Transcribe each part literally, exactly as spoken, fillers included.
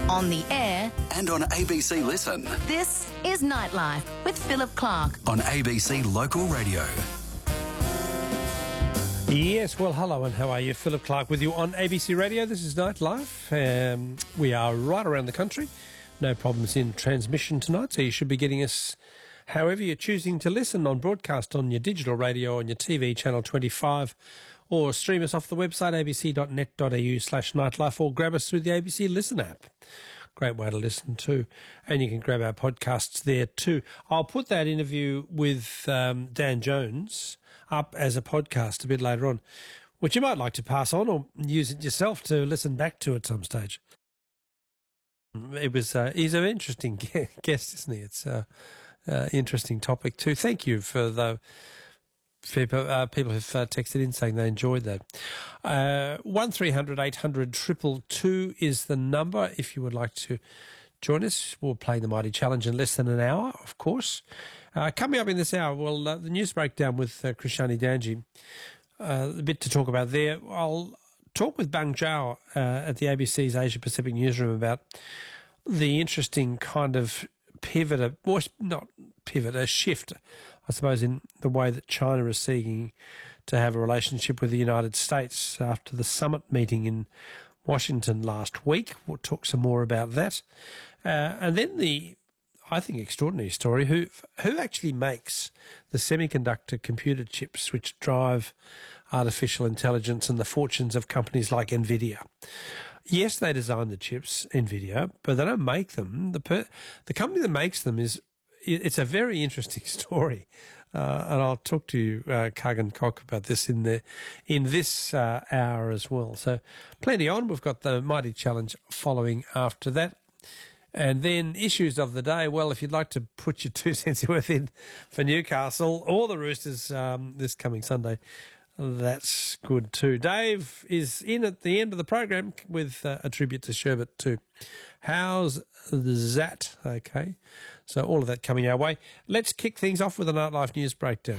on the air, and on A B C Listen. This is Nightlife with Philip Clark on A B C Local Radio. Yes, well, hello and how are you? Philip Clark with you on A B C Radio. This is Nightlife. Um, we are right around the country. No problems in transmission tonight, so you should be getting us however you're choosing to listen, on broadcast on your digital radio, on your T V channel twenty-five, or stream us off the website abc.net.au slash nightlife, or grab us through the A B C Listen app. Great way to listen too. And you can grab our podcasts there too. I'll put that interview with um, Dan Jones up as a podcast a bit later on, which you might like to pass on or use it yourself to listen back to at some stage. It was, uh, he's an interesting guest, isn't he? It's an uh, uh, interesting topic too. Thank you for the people, uh, people who've uh, texted in saying they enjoyed that. Uh, one three hundred eight hundred two two two is the number if you would like to join us. We'll play the Mighty Challenge in less than an hour, of course. Uh, coming up in this hour, well, uh, the news breakdown with uh, Krishani Danji. Uh, a bit to talk about there. I'll talk with Bang Zhao uh, at the A B C's Asia Pacific newsroom about the interesting kind of pivot, or not pivot, a shift, I suppose, in the way that China is seeking to have a relationship with the United States after the summit meeting in Washington last week. We'll talk some more about that. Uh, and then the, I think, extraordinary story, who who actually makes the semiconductor computer chips which drive artificial intelligence and the fortunes of companies like NVIDIA. Yes, they design the chips, NVIDIA, but they don't make them. The per, the company that makes them is, it's a very interesting story. Uh, and I'll talk to you, uh, Kagan Koch, about this in the in this uh, hour as well. So plenty on. We've got the Mighty Challenge following after that. And then issues of the day. Well, if you'd like to put your two cents worth in for Newcastle or the Roosters um, this coming Sunday, that's good too. Dave is in at the end of the program with uh, a tribute to Sherbet too. How's that? Okay. So all of that coming our way. Let's kick things off with a Nightlife News Breakdown.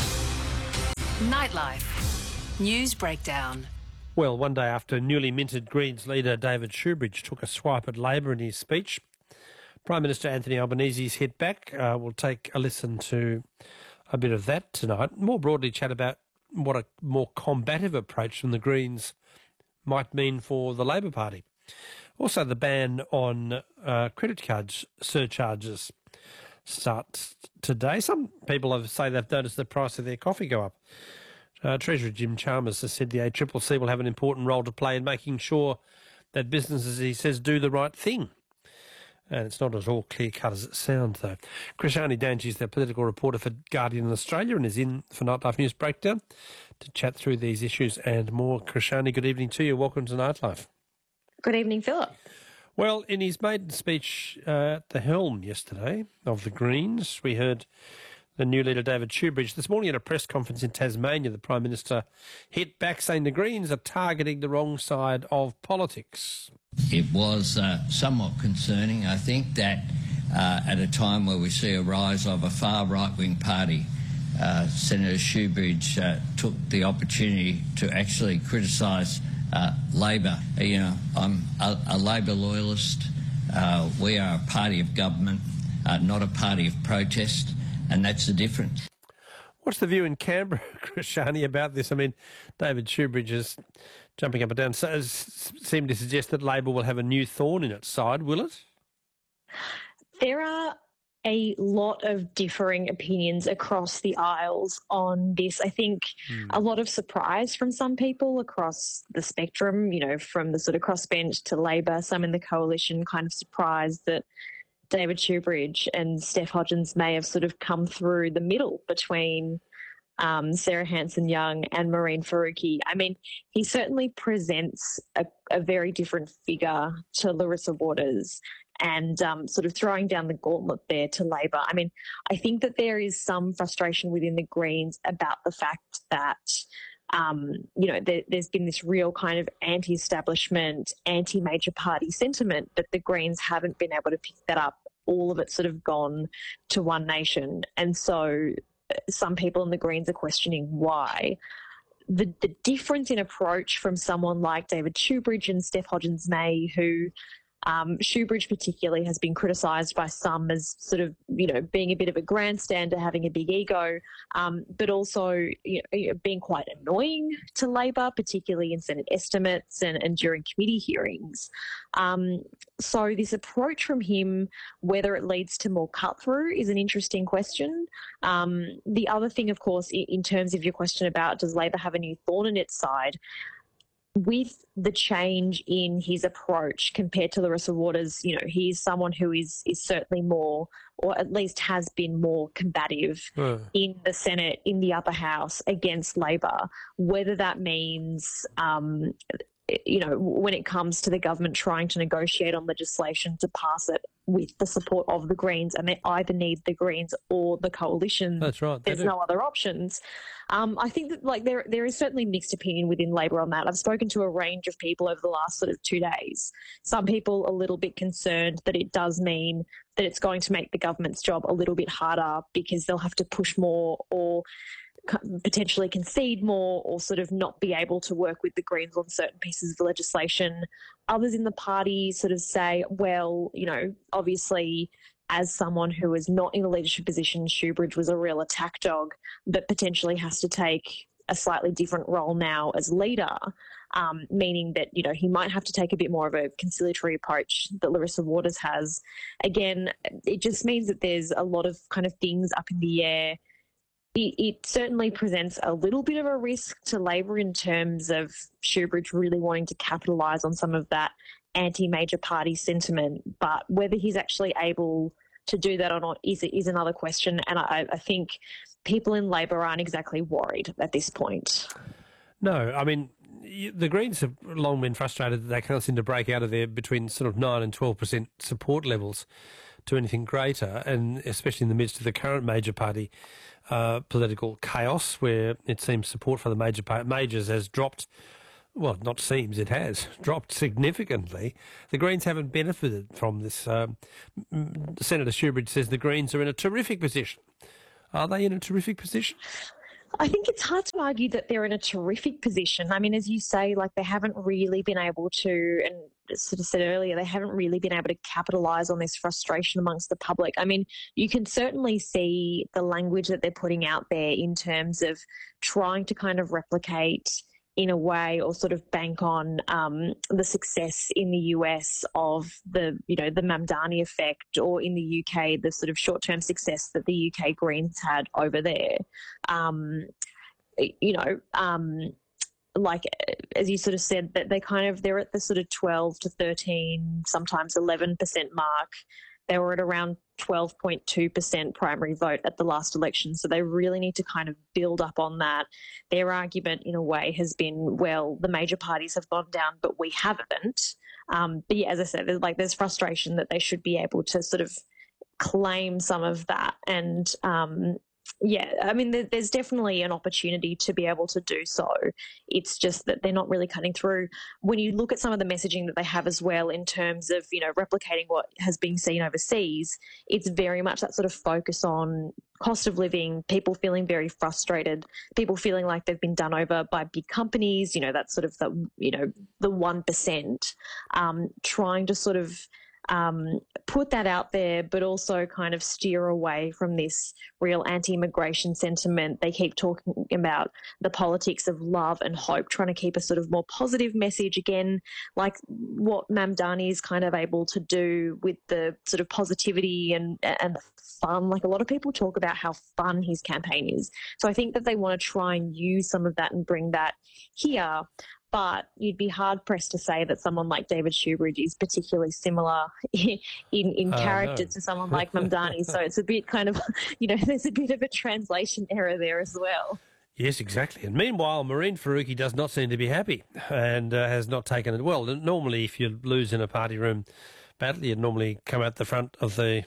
Nightlife News Breakdown. Well, one day after newly minted Greens leader David Shoebridge took a swipe at Labor in his speech, Prime Minister Anthony Albanese's hit back. Uh, we'll take a listen to a bit of that tonight. More broadly, chat about what a more combative approach from the Greens might mean for the Labor Party. Also, the ban on uh, credit cards surcharges starts today. Some people have say they've noticed the price of their coffee go up. Uh, Treasurer Jim Chalmers has said the A C C C will have an important role to play in making sure that businesses, he says, do the right thing. And it's not as all clear-cut as it sounds, though. Krishani Danji is the political reporter for Guardian in Australia and is in for Nightlife News Breakdown to chat through these issues and more. Krishani, good evening to you. Welcome to Nightlife. Good evening, Philip. Well, in his maiden speech uh, at the helm yesterday of the Greens, we heard the new leader, David Shoebridge. This morning at a press conference in Tasmania, the Prime Minister hit back saying the Greens are targeting the wrong side of politics. It was uh, somewhat concerning, I think, that uh, at a time where we see a rise of a far right-wing party, uh, Senator Shoebridge uh, took the opportunity to actually criticise uh, Labor. You know, I'm a, a Labor loyalist. Uh, we are a party of government, uh, not a party of protest. And that's the difference. What's the view in Canberra, Krishani, about this? I mean, David Shoebridge is jumping up and down. So, seem to suggest that Labor will have a new thorn in its side, will it? There are a lot of differing opinions across the aisles on this. I think hmm. a lot of surprise from some people across the spectrum, you know, from the sort of crossbench to Labor, some in the coalition kind of surprised that David Shoebridge and Steph Hodgins may have sort of come through the middle between um, Sarah Hanson-Young and Maureen Faruqi. I mean, he certainly presents a, a very different figure to Larissa Waters and um, sort of throwing down the gauntlet there to Labor. I mean, I think that there is some frustration within the Greens about the fact that Um, you know, there, there's been this real kind of anti-establishment, anti-major party sentiment, but the Greens haven't been able to pick that up. All of it's sort of gone to One Nation. And so some people in the Greens are questioning why. The, the difference in approach from someone like David Shoebridge and Steph Hodgins-May, who Um, Shoebridge particularly has been criticised by some as sort of, you know, being a bit of a grandstander, having a big ego, um, but also you know, being quite annoying to Labor, particularly in Senate estimates and, and during committee hearings. Um, so this approach from him, whether it leads to more cut-through, is an interesting question. Um, the other thing, of course, in, in terms of your question about does Labor have a new thorn in its side, with the change in his approach compared to Larissa Waters, you know, he's someone who is is certainly more, or at least has been more combative uh. in the Senate, in the upper house against Labor, whether that means, um, you know, when it comes to the government trying to negotiate on legislation to pass it with the support of the Greens, and they either need the Greens or the coalition. That's right. There's no other options. Um, I think that like there there is certainly mixed opinion within Labor on that. I've spoken to a range of people over the last sort of two days. Some people a little bit concerned that it does mean that it's going to make the government's job a little bit harder because they'll have to push more or potentially concede more or sort of not be able to work with the Greens on certain pieces of the legislation. Others in the party sort of say, well, you know, obviously as someone who is not in a leadership position, Shoebridge was a real attack dog, but potentially has to take a slightly different role now as leader, um, meaning that, you know, he might have to take a bit more of a conciliatory approach that Larissa Waters has. Again, it just means that there's a lot of kind of things up in the air. It, it certainly presents a little bit of a risk to Labor in terms of Shoebridge really wanting to capitalise on some of that anti-major party sentiment, but whether he's actually able to do that or not is is another question, and I, I think people in Labor aren't exactly worried at this point. No, I mean, the Greens have long been frustrated that they can't seem to break out of there between sort of nine and twelve percent support levels to anything greater, and especially in the midst of the current major party uh, political chaos, where it seems support for the major par- majors has dropped. Well, not seems, it has dropped significantly. The Greens haven't benefited from this. Um, Senator Shoebridge says the Greens are in a terrific position. Are they in a terrific position? I think it's hard to argue that they're in a terrific position. I mean, as you say, like they haven't really been able to, and sort of said earlier, they haven't really been able to capitalise on this frustration amongst the public. I mean, you can certainly see the language that they're putting out there in terms of trying to kind of replicate in a way, or sort of bank on um, the success in the U S of the, you know, the Mamdani effect, or in the U K, the sort of short-term success that the U K Greens had over there. Um, you know, um, like, as you sort of said, that they kind of, they're at the sort of twelve to thirteen, sometimes eleven percent mark. They were at around twelve point two percent primary vote at the last election. So they really need to kind of build up on that. Their argument, in a way, has been, well, the major parties have gone down, but we haven't. Um, but yeah, as I said, there's, like, there's frustration that they should be able to sort of claim some of that. And, um, yeah, I mean, there, there's definitely an opportunity to be able to do so. It's just that they're not really cutting through. When you look at some of the messaging that they have as well in terms of, you know, replicating what has been seen overseas, it's very much that sort of focus on cost of living, people feeling very frustrated, people feeling like they've been done over by big companies, you know, that's sort of the, you know, the one percent, um, trying to sort of Um, put that out there, but also kind of steer away from this real anti-immigration sentiment. They keep talking about the politics of love and hope, trying to keep a sort of more positive message, again, like what Mamdani is kind of able to do with the sort of positivity and, and fun. Like, a lot of people talk about how fun his campaign is. So I think that they want to try and use some of that and bring that here. But you'd be hard-pressed to say that someone like David Shoebridge is particularly similar in, in uh, character no. to someone like Mamdani. So it's a bit kind of, you know, there's a bit of a translation error there as well. Yes, exactly. And meanwhile, Maureen Faruqi does not seem to be happy and uh, has not taken it well. Normally, if you lose in a party room battle, you'd normally come out the front of the,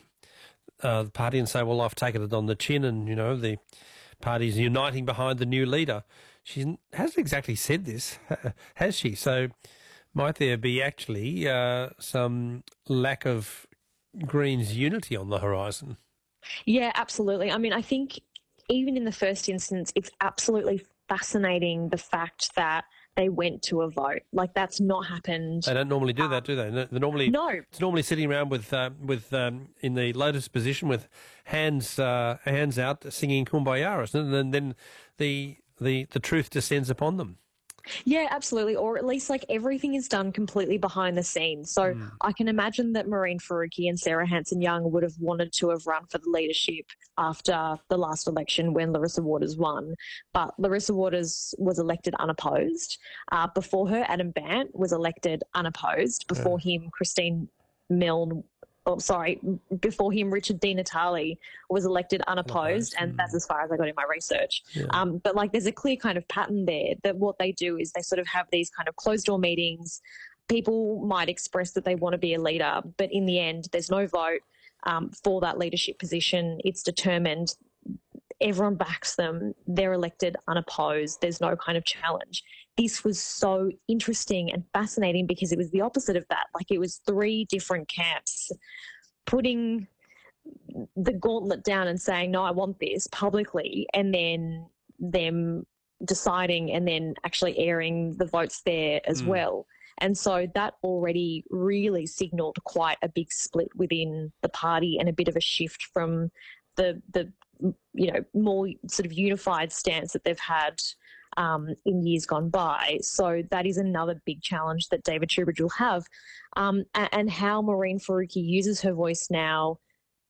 uh, the party and say, well, I've taken it on the chin, and, you know, the party's uniting behind the new leader. She hasn't exactly said this, has she? So might there be actually uh, some lack of Greens unity on the horizon? Yeah, absolutely. I mean, I think even in the first instance, it's absolutely fascinating the fact that they went to a vote. Like, that's not happened. They don't normally do that, do they? They're normally No. It's normally sitting around with uh, with um, in the lotus position with hands uh, hands out, singing Kumbaya, and then then the the the truth descends upon them. Yeah, absolutely. Or at least like everything is done completely behind the scenes. So Mm. I can imagine that Maureen Faruqi and Sarah Hanson-Young would have wanted to have run for the leadership after the last election when Larissa Waters won. But Larissa Waters was elected unopposed. Uh, before her, Adam Bant was elected unopposed. Before him, Christine Milne Oh, sorry, before him, Richard Di Natale was elected unopposed, and that's as far as I got in my research. Yeah. Um, but like, there's a clear kind of pattern there that what they do is they sort of have these kind of closed door meetings. People might express that they want to be a leader, but in the end, there's no vote um, for that leadership position. It's determined. Everyone backs them. They're elected unopposed. There's no kind of challenge. This was so interesting and fascinating because it was the opposite of that. Like, it was three different camps putting the gauntlet down and saying, no, I want this publicly, and then them deciding and then actually airing the votes there as Mm. well. And so that already really signalled quite a big split within the party and a bit of a shift from the, the you know, more sort of unified stance that they've had um, in years gone by. So that is another big challenge that David Shoebridge will have. Um, and, and how Maureen Faruqi uses her voice now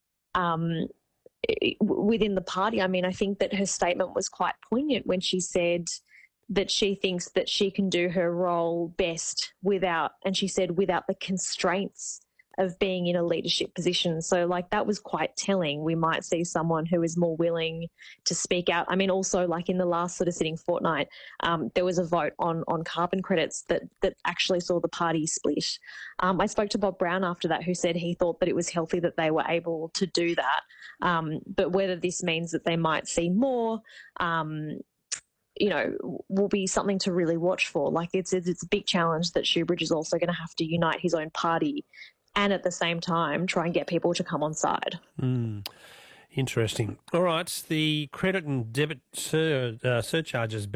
um, within the party. I mean, I think that her statement was quite poignant when she said that she thinks that she can do her role best without, and she said, without the constraints of being in a leadership position. So like, that was quite telling. We might see someone who is more willing to speak out. I mean, also like in the last sort of sitting fortnight, um, there was a vote on on carbon credits that that actually saw the party split. Um, I spoke to Bob Brown after that, who said he thought that it was healthy that they were able to do that. Um, but whether this means that they might see more, um, you know, will be something to really watch for. Like, it's it's a big challenge that Shoebridge is also going to have to unite his own party and at the same time try and get people to come on side. Mm. Interesting. All right, the credit and debit sur- uh, surcharges